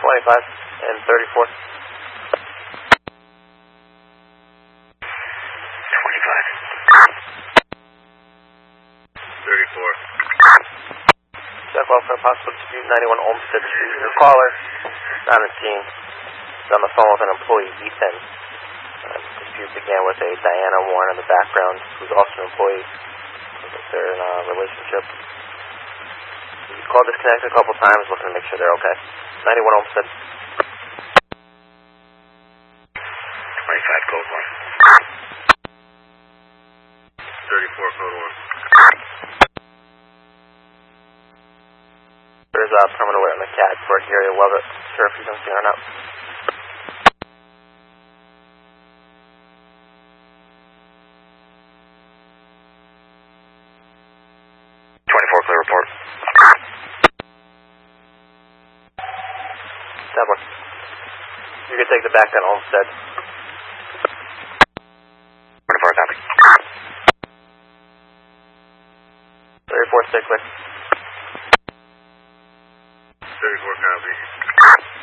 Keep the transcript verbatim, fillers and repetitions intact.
twenty-five and thirty-four. twenty-five. thirty-four. Check welfare, possible dispute, ninety-one Olmsted Street. Your caller, on the scene, is on the phone with an employee, Ethan. Uh, dispute began with a Diana Warren in the background, who's also an employee. Looks like they're in a relationship. You called disconnected a couple times, looking to make sure they're okay. ninety-one Olmsted. twenty-five, code one. thirty-four, code one. There's a permanent alert on the cat for Gary Lovett. Sure if he's on scene or not. twenty-four, clear report. Deborah. You can take the back on Olmsted. twenty-four, copy. thirty-four, Stickler. thirty-four, copy.